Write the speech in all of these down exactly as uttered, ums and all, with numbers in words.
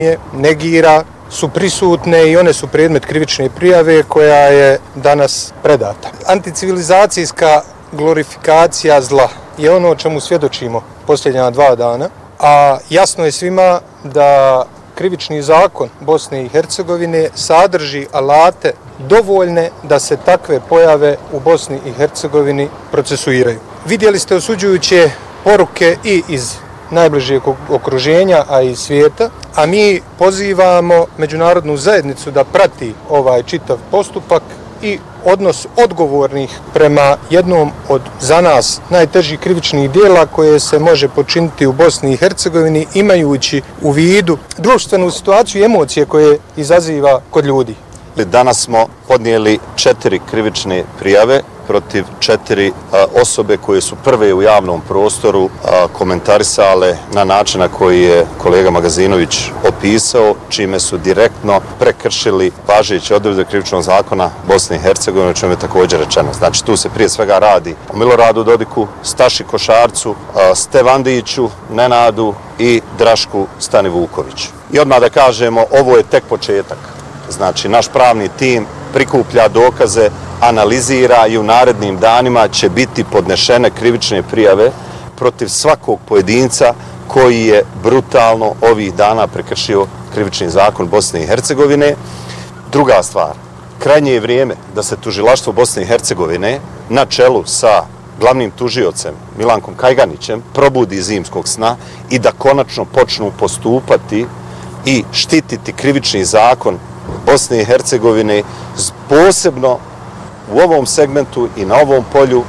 negira su prisutne i one su predmet krivične prijave koja je danas predata. Anticivilizacijska glorifikacija zla je ono o čemu svjedočimo posljednja dva dana, a jasno je svima da krivični zakon Bosne i Hercegovine sadrži alate dovoljne da se takve pojave u Bosni i Hercegovini procesuiraju. Vidjeli ste osuđujuće poruke i iz najbližeg okruženja, a i svijeta, a mi pozivamo međunarodnu zajednicu da prati ovaj čitav postupak i odnos odgovornih prema jednom od za nas najtežih krivičnih djela koje se može počiniti u Bosni i Hercegovini, imajući u vidu društvenu situaciju i emocije koje izaziva kod ljudi. Danas smo podnijeli četiri krivične prijave protiv četiri a, osobe koje su prve u javnom prostoru a, komentarisale na način na koji je kolega Magazinović opisao, čime su direktno prekršili važeće odredbe krivičnog zakona Bosne i Hercegovine, o čemu je također rečeno. Znači, tu se prije svega radi o Miloradu Dodiku, Staši Košarcu, a, Stevandiću, Nenadu i Drašku Stani Vukoviću. I odmah da kažemo, ovo je tek početak. Znači, naš pravni tim prikuplja dokaze, analizira i u narednim danima će biti podnešene krivične prijave protiv svakog pojedinca koji je brutalno ovih dana prekršio krivični zakon Bosne i Hercegovine. Druga stvar, krajnje je vrijeme da se tužilaštvo Bosne i Hercegovine na čelu sa glavnim tužiocem Milankom Kajganićem probudi iz zimskog sna i da konačno počnu postupati i štititi krivični zakon Bosne i Hercegovine posebno u ovom segmentu i na ovom polju.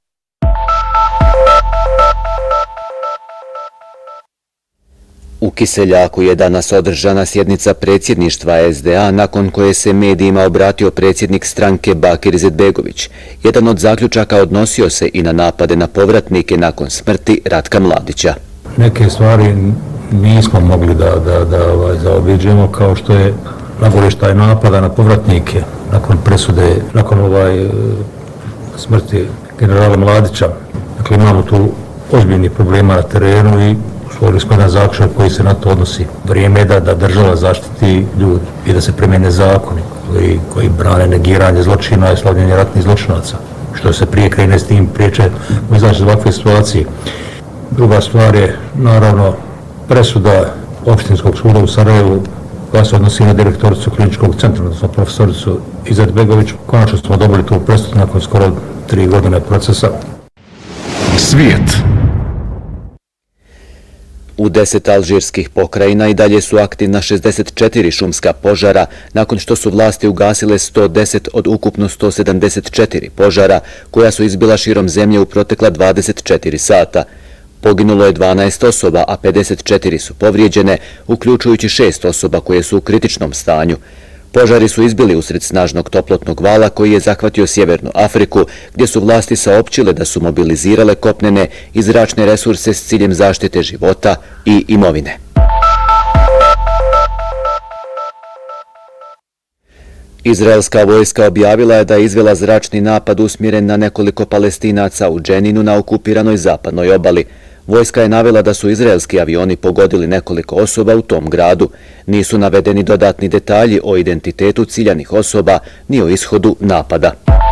U Kiseljaku je danas održana sjednica predsjedništva S D A nakon koje se medijima obratio predsjednik stranke Bakir Izetbegović. Jedan od zaključaka odnosio se i na napade na povratnike nakon smrti Ratka Mladića. Neke stvari nismo mogli da, da, da ovaj, zaobiđemo, kao što je nagorištaj napada na povratnike nakon presude, nakon ovaj smrti generala Mladića. Dakle, imamo tu ozbiljnih problema na terenu i stvorili smo jedan zaključak koji se na to odnosi. Vrijeme je da, da država zaštiti ljudi i da se primjene zakoni koji, koji brane negiranje zločina i slavljenje ratnih zločinaca. Što se prije krene s tim priječe izaći iz ovakve situacije. Druga stvar je, naravno, presuda Opštinskog suda u Sarajevu koja se odnosi na direktoricu kliničkog centra, odnosno profesoricu Izetbegović. Konačno smo dobili tu presudu nakon skoro tri godine procesa. Svijet. U deset alžirskih pokrajina i dalje su aktivna šezdeset četiri šumska požara, nakon što su vlasti ugasile sto deset od ukupno sto sedamdeset četiri požara, koja su izbila širom zemlje u protekla dvadeset četiri sata. Poginulo je dvanaest osoba, a pedeset četiri su povrijeđene, uključujući šest osoba koje su u kritičnom stanju. Požari su izbili usred snažnog toplotnog vala koji je zahvatio Sjevernu Afriku, gdje su vlasti saopćile da su mobilizirale kopnene i zračne resurse s ciljem zaštite života i imovine. Izraelska vojska objavila je da je izvela zračni napad usmjeren na nekoliko Palestinaca u Dženinu na okupiranoj zapadnoj obali. Vojska je navela da su izraelski avioni pogodili nekoliko osoba u tom gradu. Nisu navedeni dodatni detalji o identitetu ciljanih osoba ni o ishodu napada.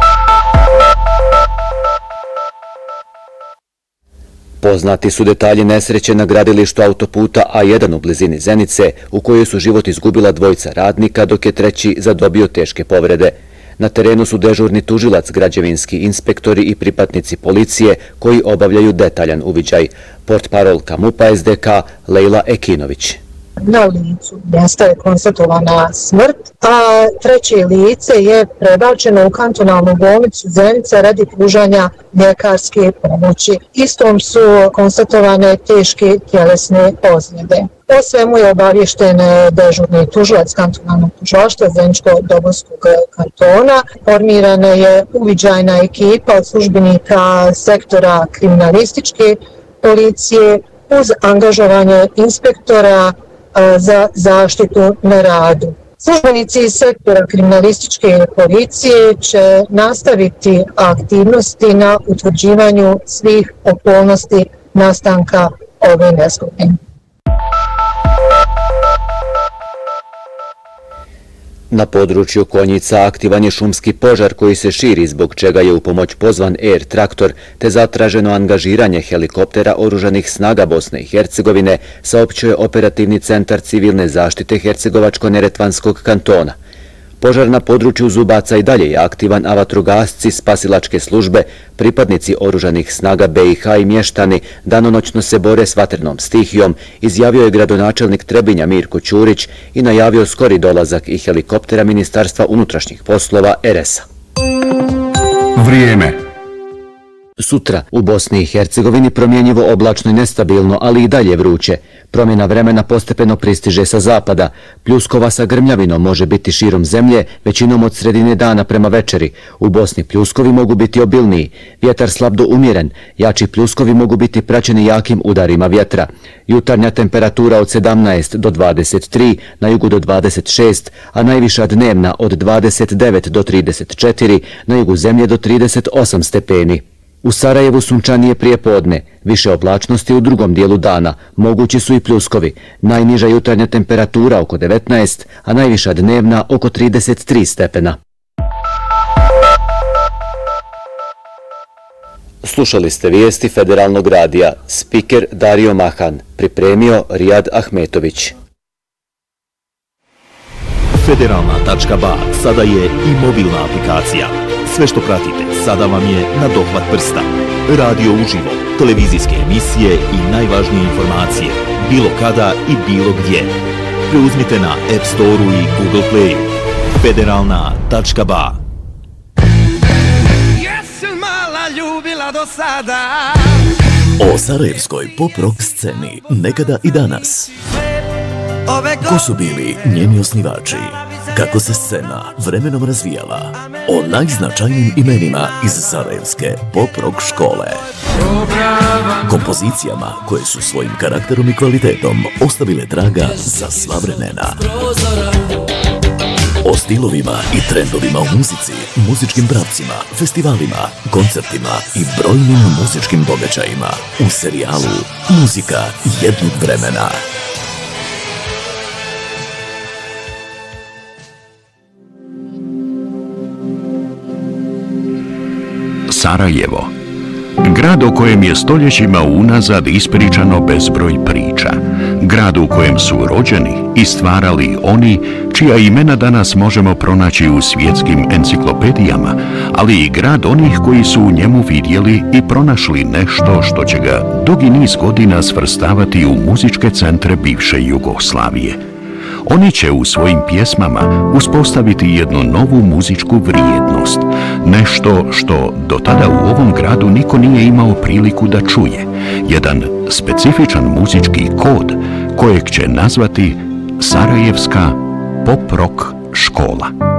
Poznati su detalji nesreće na gradilištu autoputa A jedan u blizini Zenice, u kojoj su život izgubila dvojica radnika, dok je treći zadobio teške povrede. Na terenu su dežurni tužilac, građevinski inspektori i pripadnici policije koji obavljaju detaljan uviđaj. Portparolka MUP-a S D K Lejla Ekinović. Na licu mjesta je konstatovana smrt, a treće lice je prebačeno u kantonalnu bolnicu Zenica radi pružanja ljekarske pomoći. Istom su konstatovane teške tjelesne ozljede. O svemu je obavješten dežurni tužilac kantonalnog tužilaštva Zeničko-Dobojskog kantona. Formirana je uviđajna ekipa od službenika sektora kriminalističke policije uz angažovanje inspektora za zaštitu na radu. Službenici iz sektora kriminalističke policije će nastaviti aktivnosti na utvrđivanju svih okolnosti nastanka ove nezgode. Na području Konjica aktivan je šumski požar koji se širi, zbog čega je u pomoć pozvan Air traktor te zatraženo angažiranje helikoptera oružanih snaga Bosne i Hercegovine, saopćio je operativni centar civilne zaštite Hercegovačko-neretvanskog kantona. Požar na području Zubaca i dalje je aktivan, a vatrogasci, spasilačke službe, pripadnici oružanih snaga B i H i mještani danonoćno se bore s vatrenom stihijom, izjavio je gradonačelnik Trebinja Mirko Ćurić i najavio skori dolazak i helikoptera Ministarstva unutrašnjih poslova R S-a. Vrijeme. Sutra u Bosni i Hercegovini promjenjivo oblačno i nestabilno, ali i dalje vruće. Promjena vremena postepeno pristiže sa zapada. Pljuskova sa grmljavinom može biti širom zemlje, većinom od sredine dana prema večeri. U Bosni pljuskovi mogu biti obilniji. Vjetar slab do umjeren. Jači pljuskovi mogu biti praćeni jakim udarima vjetra. Jutarnja temperatura od sedamnaest do dvadeset tri, na jugu do dvadeset šest, a najviša dnevna od dvadeset devet do trideset četiri, na jugu zemlje do trideset osam stepeni. U Sarajevu sunčanije prije podne, više oblačnosti u drugom dijelu dana, mogući su i pljuskovi. Najniža jutarnja temperatura oko devetnaest, a najviša dnevna oko trideset tri stepena. Slušali ste vijesti Federalnog radija. Spiker Dario Mahan, pripremio Rijad Ahmetović. Federalna tačka ba sada je i mobilna aplikacija. Sve što pratite sada vam je na dohvat prsta. Radio uživo, televizijske emisije i najvažnije informacije, bilo kada i bilo gdje. Preuzmite na App Store-u i Google Playu. Federalna tačka ba. Jesi mala ljubila do sada? O sarajevskoj pop-rock sceni nekada i danas. Ko su bili njeni osnivači? Kako se scena vremenom razvijala? O najznačajnijim imenima iz sarajevske pop-rock škole. Kompozicijama koje su svojim karakterom i kvalitetom ostavile traga za sva vremena. O stilovima i trendovima u muzici, muzičkim pravcima, festivalima, koncertima i brojnim muzičkim događajima u serijalu Muzika jednog vremena. Sarajevo. Grad o kojem je stoljećima unazad ispričano bezbroj priča. Grad u kojem su rođeni i stvarali oni čija imena danas možemo pronaći u svjetskim enciklopedijama, ali i grad onih koji su u njemu vidjeli i pronašli nešto što će ga dugi niz godina svrstavati u muzičke centre bivše Jugoslavije. Oni će u svojim pjesmama uspostaviti jednu novu muzičku vrijednost, nešto što do tada u ovom gradu niko nije imao priliku da čuje, jedan specifičan muzički kod kojeg će nazvati Sarajevska pop-rock škola.